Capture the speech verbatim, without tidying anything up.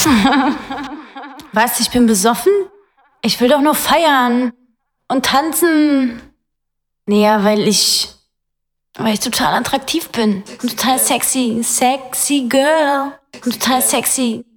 Was, ich bin besoffen? Ich will doch nur feiern und tanzen. Naja, weil ich, weil ich total attraktiv bin und total sexy, sexy girl und total sexy.